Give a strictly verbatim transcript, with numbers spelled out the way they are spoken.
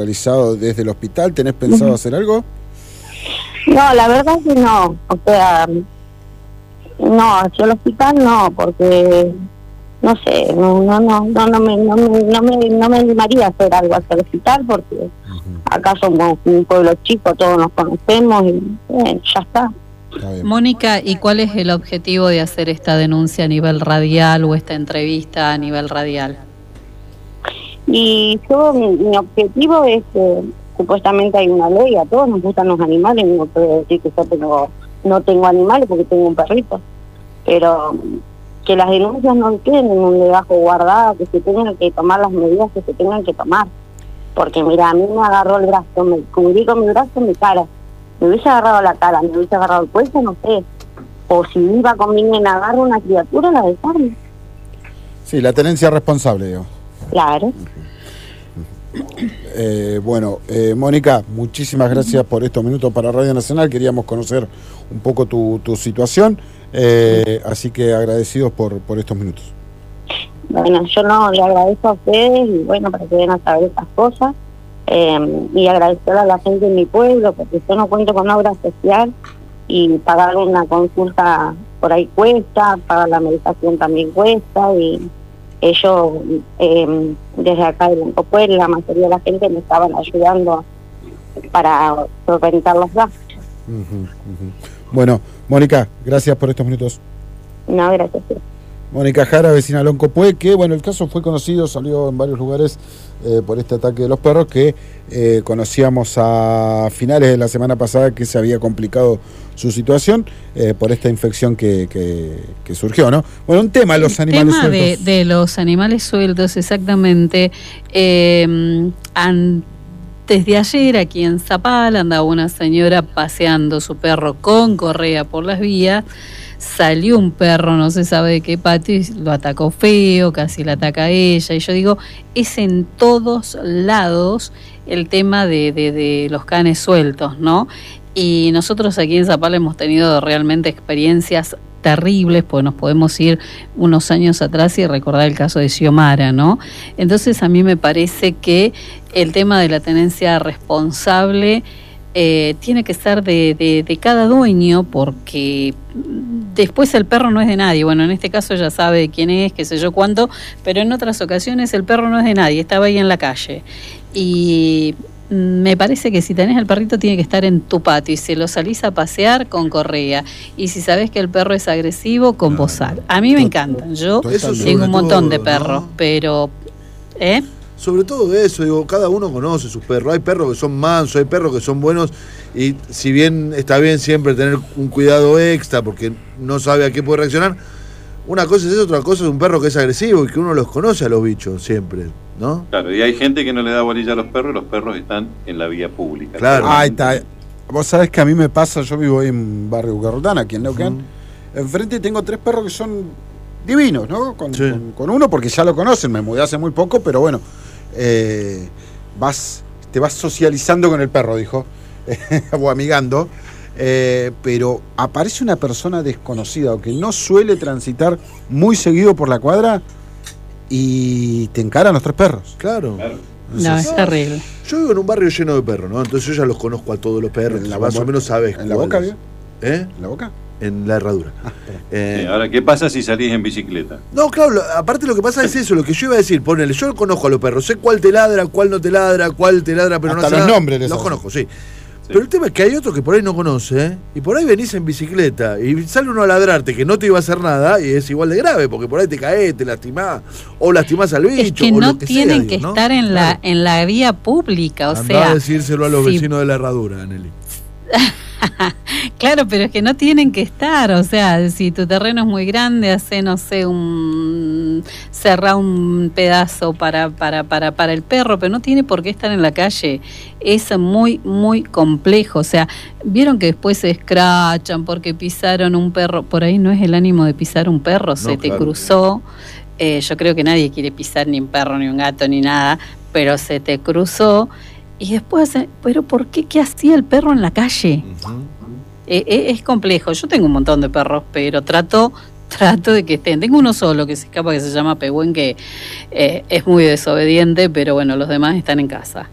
realizado desde el hospital? ¿Tenés pensado uh-huh. hacer algo? No, la verdad que no, o sea, no, hacia el hospital no, porque no sé, no no no no, no, me, no, me, no, me, no me animaría a hacer algo hacia el hospital, porque uh-huh. acá somos un pueblo chico, todos nos conocemos y eh, ya está. Mónica, ¿y cuál es el objetivo de hacer esta denuncia a nivel radial o esta entrevista a nivel radial? Y yo, mi, mi objetivo es que supuestamente hay una ley, a todos nos gustan los animales, no puedo decir que yo tengo, no tengo animales porque tengo un perrito, pero que las denuncias no queden en un legajo guardado, que se tengan que tomar las medidas que se tengan que tomar, porque mira, a mí me agarró el brazo, me cubrí con mi brazo mi cara, me hubiese agarrado la cara, me hubiese agarrado el cuello, no sé, o si iba con mi nena, agarro una criatura, la desarme. Sí, la tenencia responsable, digo. Claro. Eh, bueno, eh, Mónica, muchísimas gracias por estos minutos para Radio Nacional. Queríamos conocer un poco tu, tu situación, eh, así que agradecidos por, por estos minutos. Bueno, yo no le agradezco a ustedes y bueno, para que vengan a saber estas cosas, eh, y agradecer a la gente de mi pueblo, porque yo no cuento con obra social y pagar una consulta por ahí cuesta, pagar la medicación también cuesta, y ellos eh, desde acá de Blanco Pueblo, la mayoría de la gente me estaban ayudando para solventar los gastos. Uh-huh, uh-huh. Bueno, Mónica, gracias por estos minutos. No, gracias. Sí. Mónica Jara, vecina de Loncopué, que bueno, el caso fue conocido, salió en varios lugares eh, por este ataque de los perros, que eh, conocíamos a finales de la semana pasada que se había complicado su situación eh, por esta infección que, que, que surgió, ¿no? Bueno, un tema, los el animales tema sueltos. De, de los animales sueltos, exactamente. Eh, antes de ayer, aquí en Zapala, andaba una señora paseando su perro con correa por las vías. Salió un perro, no se sabe de qué patio, y lo atacó feo, casi la ataca a ella. Y yo digo, es en todos lados el tema de, de, de los canes sueltos, ¿no? Y nosotros aquí en Zapala hemos tenido realmente experiencias terribles, pues nos podemos ir unos años atrás y recordar el caso de Xiomara, ¿no? Entonces a mí me parece que el tema de la tenencia responsable Eh, tiene que ser de, de, de cada dueño, porque después el perro no es de nadie. Bueno, en este caso ya sabe quién es, qué sé yo cuánto, pero en otras ocasiones el perro no es de nadie, estaba ahí en la calle. Y me parece que si tenés el perrito tiene que estar en tu patio y se lo salís a pasear con correa. Y si sabés que el perro es agresivo, con claro. bozal. A mí me encantan, yo tengo un montón de perros, ¿no? Pero... ¿eh? Sobre todo eso, digo, cada uno conoce sus perros. Hay perros que son mansos, hay perros que son buenos, y si bien está bien siempre tener un cuidado extra porque no sabe a qué puede reaccionar, una cosa es eso, otra cosa es un perro que es agresivo y que uno los conoce a los bichos siempre, ¿no? Claro, y hay gente que no le da bolilla a los perros y los perros están en la vía pública. Claro. Ahí está. Vos sabés que a mí me pasa, yo vivo ahí en Barrio Garrotana, aquí en Neuquén. Uh-huh. Enfrente tengo tres perros que son divinos, ¿no? Con, sí. con, con uno porque ya lo conocen, me mudé hace muy poco, pero bueno. Eh, vas te vas socializando con el perro, dijo, o amigando, eh, pero aparece una persona desconocida o que no suele transitar muy seguido por la cuadra y te encaran los tres perros. Claro, claro. Entonces, no, es terrible. Yo vivo en un barrio lleno de perros, ¿no? Entonces yo ya los conozco a todos los perros, la más o menos sabes. ¿En la boca, es. ¿Eh? ¿En la boca? En la herradura. Ah, eh, sí, ahora, ¿qué pasa si salís en bicicleta? No, claro, lo, aparte lo que pasa es eso, lo que yo iba a decir, ponele, yo conozco a los perros, sé cuál te ladra, cuál no te ladra, cuál te ladra, pero hasta no sé los nada. nombres les los hace. conozco, sí. sí. Pero el tema es que hay otro que por ahí no conoce, ¿eh? Y por ahí venís en bicicleta y sale uno a ladrarte que no te iba a hacer nada y es igual de grave, porque por ahí te caes, te lastimás, o lastimás al bicho. Es que o no lo que tienen sea, que digo, estar ¿no? en, claro. la, en la vía pública, o Andá sea... a decírselo a los si... vecinos de la herradura, Nelly. Claro, pero es que no tienen que estar, o sea, si tu terreno es muy grande, hace, no sé, un cerrá un pedazo para, para, para, para el perro, pero no tiene por qué estar en la calle. Es muy, muy complejo, o sea, vieron que después se escrachan porque pisaron un perro, por ahí no es el ánimo de pisar un perro, no, se te claro. cruzó, eh, yo creo que nadie quiere pisar ni un perro, ni un gato, ni nada, pero se te cruzó. Y después, ¿pero por qué? ¿Qué hacía el perro en la calle? Uh-huh. Eh, eh, es complejo. Yo tengo un montón de perros, pero trato trato de que estén. Tengo uno solo que se escapa, que se llama Pehuen, que eh, es muy desobediente, pero bueno, los demás están en casa.